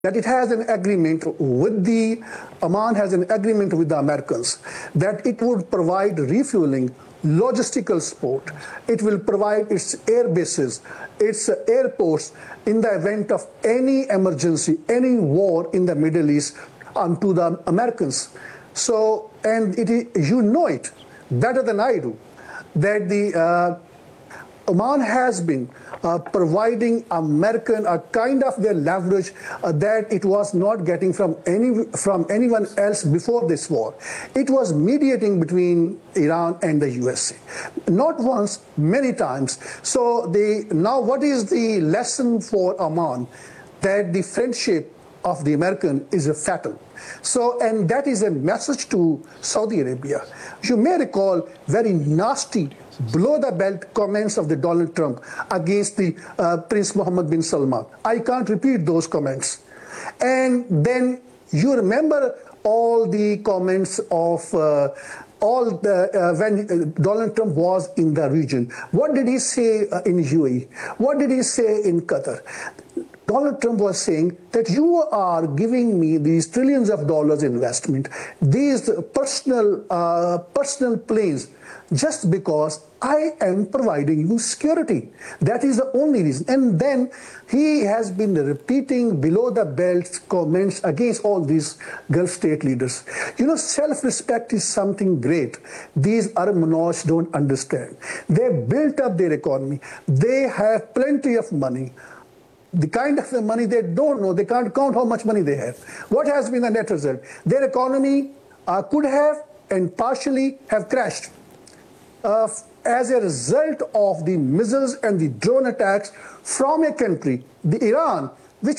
that it has an agreement with Oman has an agreement with the Americans that it would provide refueling, logistical support. It will provide its air bases, its airports in the event of any emergency, any war in the Middle East to the Americans. So, and you know it better than I do, that Oman has been providing American a kind of their leverage that it was not getting from anyone else before this war. It was mediating between Iran and the USA, not once, many times. So now what is the lesson for Oman? That the friendship of the American is fatal. So, and that is a message to Saudi Arabia. You may recall very nasty, below-the-belt comments of the Donald Trump against the Prince Mohammed bin Salman. I can't repeat those comments. And then you remember all the comments of when Donald Trump was in the region. What did he say in UAE? What did he say in Qatar? Donald Trump was saying that you are giving me these trillions of dollars investment, these personal planes, just because I am providing you security. That is the only reason. And then he has been repeating below the belt comments against all these Gulf state leaders. You know, self-respect is something great. These Arab monarchs don't understand. They built up their economy. They have plenty of money. The kind of the money they don't know, they can't count how much money they have. What has been the net result? Their economy could have and partially have crashed as a result of the missiles and the drone attacks from a country, the Iran, which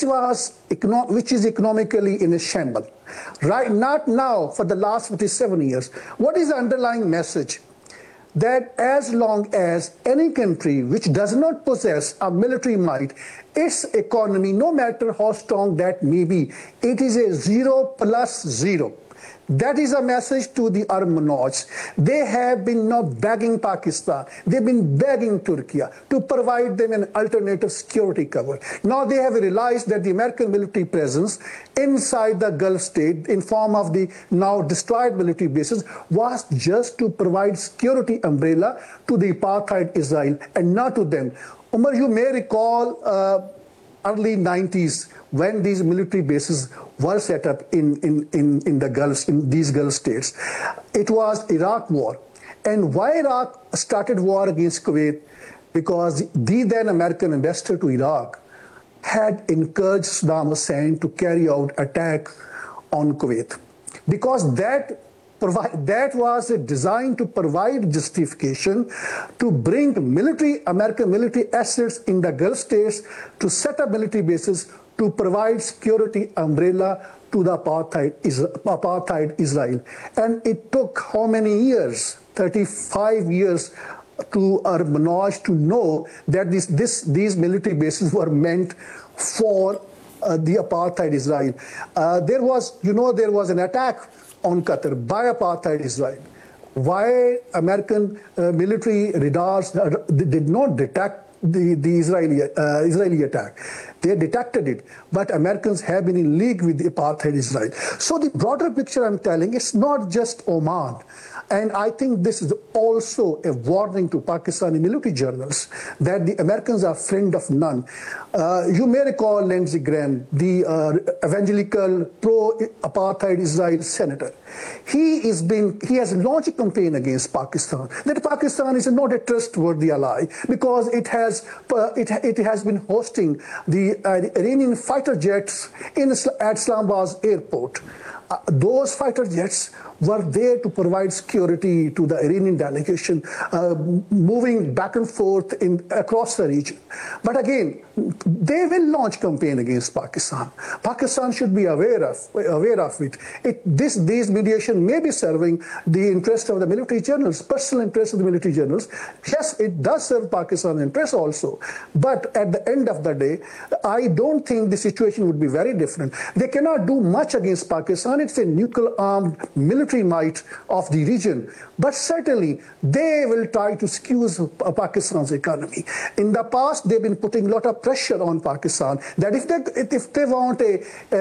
is economically in a shambles. Right, not now, for the last 57 years. What is the underlying message? That as long as any country which does not possess a military might, its economy, no matter how strong that may be, it is a 0 plus 0. That is a message to the Arab monarchs. They have been now begging Pakistan, they've been begging Turkey to provide them an alternative security cover. Now they have realized that the American military presence inside the Gulf state in form of the now destroyed military bases was just to provide security umbrella to the apartheid Israel and not to them. Umar, you may recall early 90s when these military bases were set up in the Gulf, in these Gulf states. It was Iraq war. And why Iraq started war against Kuwait? Because the then American ambassador to Iraq had encouraged Saddam Hussein to carry out attack on Kuwait. Because that was designed to provide justification to bring American military assets in the Gulf states to set up military bases to provide security umbrella to the apartheid Israel. And it took how many years? 35 years to Arab monarchs to know that these military bases were meant for the apartheid Israel. There was an attack on Qatar by apartheid Israel. Why American military radars did not detect the Israeli attack? They detected it, but Americans have been in league with the apartheid Israel. So the broader picture I'm telling, it's not just Oman. And I think this is also a warning to Pakistani military journals that the Americans are friend of none. You may recall Lindsey Graham, the evangelical pro-apartheid Israel senator. He has launched a campaign against Pakistan, that Pakistan is not a trustworthy ally because it has been hosting the Iranian fighter jets at Islamabad airport. Those fighter jets were there to provide security to the Iranian delegation moving back and forth across the region. But again, they will launch campaign against Pakistan. Pakistan should be aware of it. These mediation may be serving the interest of the military journals, personal interest of the military journals. Yes, it does serve Pakistan interest also. But at the end of the day, I don't think the situation would be very different. They cannot do much against Pakistan it's a nuclear-armed military might of the region, but certainly they will try to squeeze Pakistan's economy. In the past, they've been putting a lot of pressure on Pakistan that if they want a